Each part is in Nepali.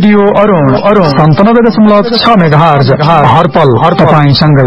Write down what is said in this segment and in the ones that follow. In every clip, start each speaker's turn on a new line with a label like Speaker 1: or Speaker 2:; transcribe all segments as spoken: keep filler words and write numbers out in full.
Speaker 1: रेडियो अरुण अरुण सन्तानब्बे दशमलव छ मेगाहर्ज हरपल हर तपाईंसँगै।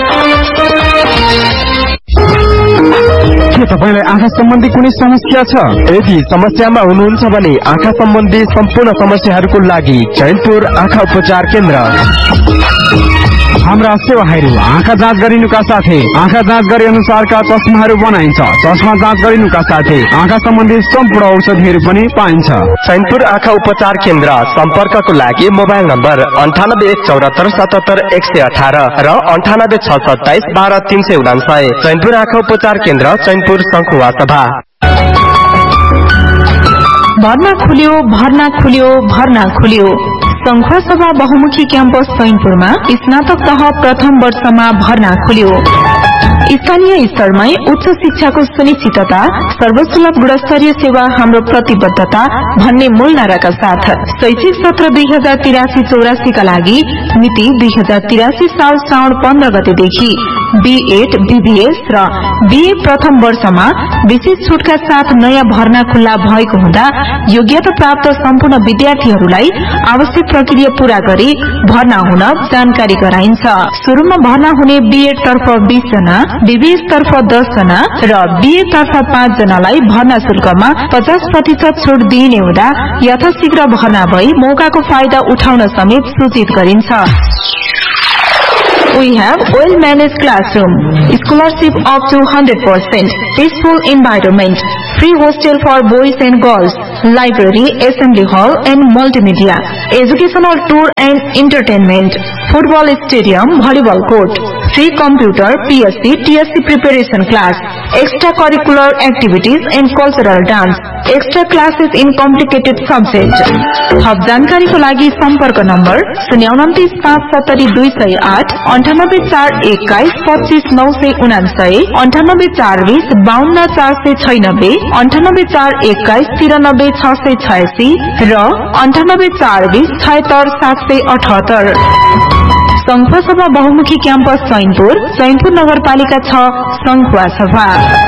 Speaker 2: के तपाईलाई आँखा सम्बन्धी कुनै समस्या छ? यदि समस्यामा हुनुहुन्छ भने आँखा सम्बन्धी सम्पूर्ण समस्याहरूको लागि चैनपुर आँखा उपचार केन्द्र। हाम्रा सेवाहरू आँखा जाँच गरिनुका साथै आँखा जाँच गरे अनुसारका चस्माहरू बनाइन्छ। चस्मा जाँच गरिनुका साथै आँखा सम्बन्धी सम्पूर्ण औषधिहरू पनि पाइन्छ।
Speaker 3: चैनपुर आँखा उपचार केन्द्र सम्पर्कको लागि मोबाइल नम्बर अन्ठानब्बे एक चौरात्तर सतहत्तर एक सय अठारह र अन्ठानब्बे छ सत्ताइस बाह्र तीन सय उनासय। चैनपुर आँखा उपचार केन्द्र, चैनपुर शङ्खुवा सभा।
Speaker 4: भर्ना खुल्यो भर्ना खुल्यो भर्ना खुल्यो शङ्खुवा सभा बहुमुखी क्याम्पस चैनपुरमा स्नातक तह प्रथम वर्षमा भर्ना खुल्यो। स्थानीय स्तरमै उच्च शिक्षाको सुनिश्चितता, सर्वसुलभ गुणस्तरीय सेवा हाम्रो प्रतिबद्धता भन्ने मूल नाराका साथ शैक्षिक सत्र दुई हजार तिरासी चौरासी का लागि मिति दुई हजार तिरासी साल श्रावण पन्ध्र गतेदेखि बीएड, बीबीएस र बीए प्रथम वर्षमा विशेष छुटका साथ नयाँ भर्ना खुल्ला भएको हुँदा योग्यता प्राप्त सम्पूर्ण विद्यार्थीहरूलाई आवश्यक प्रक्रिया पूरा गरी भर्ना हुन जानकारी गराइन्छ। शुरूमा भर्ना हुने बीएड तर्फ बीस जना, बीबीएस तर्फ दस जना र बीए तर्फ पाँच जनालाई भर्ना शुल्कमा पचास प्रतिशत छुट दिइने हुँदा यथाशीघ्र भर्ना भई मौकाको फाइदा उठाउन समेत सूचित गरिन्छ। We have well-managed classroom, scholarship up to one hundred percent, peaceful environment, free hostel for boys and girls, library, assembly hall and multimedia, educational tour and entertainment, football stadium, volleyball court, free computer, P S C, T S C preparation class, extracurricular activities and cultural dance, extra classes in complicated subjects. थप जानकारीको लागि सम्पर्क नम्बर शून्य उन्तिस पाँच सत्तरी दुई सय आठ अन्ठानब्बे चार एक्काइस पच्चीस नौ सय उनासय अन्ठानब्बे चार बीस बाहन्न चार सय छयानब्बे अन्ठानब्बे चार एक्काइस तिरानब्बे छ सय छयासी र अन्ठानब्बे चार बीस छयत्तर सात सय अठहत्तर। शङ्खुवा सभा बहुमुखी क्याम्पस चैनपुर, चैनपुर नगरपालिका छ, शङ्खुवा सभा।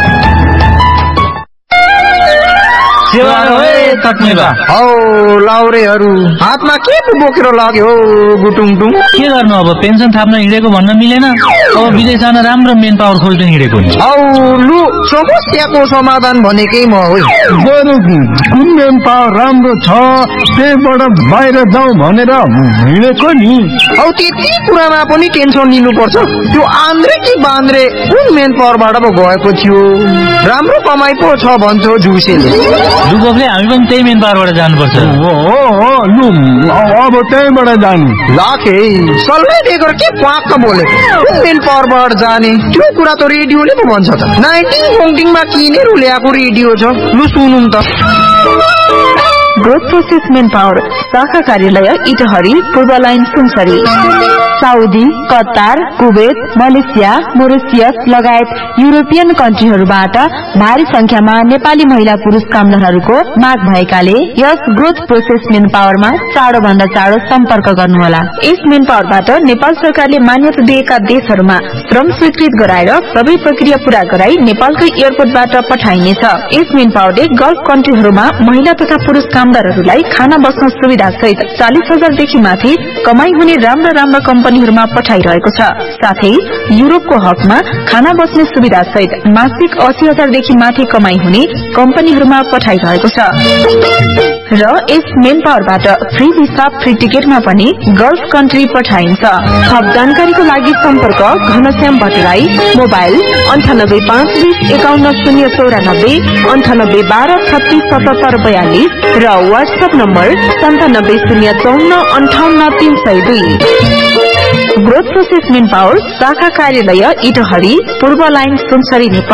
Speaker 5: लाउरेहरू हातमा के बोकेर लाग्यो गुटुङटुङ?
Speaker 6: के गर्नु अब, पेन्सन थाप्न हिँडेको भन्न मिलेन। अब विदेश जान राम्रो मेन पावर खोल्न हिँडेको नि।
Speaker 5: औ लु समस्याको समाधान भनेकै म हो।
Speaker 2: कुन मेन पावर राम्रो छ त्यहीबाट बाहिर जाउँ भनेर हिँडेको नि।
Speaker 5: औ त्यति कुरामा पनि टेन्सन लिनुपर्छ? त्यो आन्द्रे कि बान्द्रे कुन मेन पावरबाट पो गएको थियो? राम्रो कमाइ पो छ भन्छौ झुसेले।
Speaker 6: लुबोकले हामी पनि त्यही मेन पावरबाट जानुपर्छ।
Speaker 2: हो हो लु अब त्यहीबाट जानु।
Speaker 5: लाखे सल्लाह दिएर के पाक्क बोले कुन मेन पावरबाट जाने? त्यो कुरा त रेडियोले पो भन्छ त। नाइन्टिन फोन्टिङमा किनेर ल्याएको रेडियो छ, लु सुनौँ त।
Speaker 4: ग्रोथ प्रोसेस मेन पावर शाखा कार्यालय इटहरी, पूर्व line Sunsari. Saudi, Qatar, Kuwait, Malaysia, Mauritius लगायत युरोपियन कन्ट्रीहरूबाट भारी संख्यामा नेपाली महिला पुरुष कामदारहरूको माग भएकाले यस ग्रोथ प्रोसेस मेन पावरमा चाँडो भन्दा चाँडो सम्पर्क गर्नुहोला। यस मेन पावरबाट नेपाल सरकारले मान्यता दिएका देशहरूमा श्रम स्वीकृत गराएर सबै प्रक्रिया पूरा गराई नेपालकै एयरपोर्टबाट पठाइनेछ। यस मेन पावरले गल्फ कन्ट्रीहरूमा महिला तथा पुरुष कामदारहरूलाई खाना बस्न सुविधा सहित चालिस हजारदेखि माथि कमाई हुने राम्रा राम्रा कम्पनीहरूमा पठाइरहेको छ। साथै युरोपको हकमा खाना बस्ने सुविधा सहित मासिक अस्सी हजारदेखि माथि कमाई हुने कम्पनीहरूमा पठाइरहेको छ। र यस मेन पावरबाट फ्री भिसा, फ्री टिकटमा पनि गल्फ कन्ट्री पठाइन्छ। थप जानकारीको लागि सम्पर्क घनश्याम भट्टराई, मोबाइल अन्ठानब्बे पाँच बीस एकाउन्न शून्य चौरानब्बे अन्ठानब्बे बाह्र छत्तीस सतहत्तर बयालिस र वाट्सएप नम्बर सन्तानब्बे शून्य चौन्न अन्ठाउन्न तीन सय दुई। ग्रोथ प्रोसेस मेन पावर शाखा कार्यालय इटहरी, पूर्व लाइन सुनसरी, नेपाल।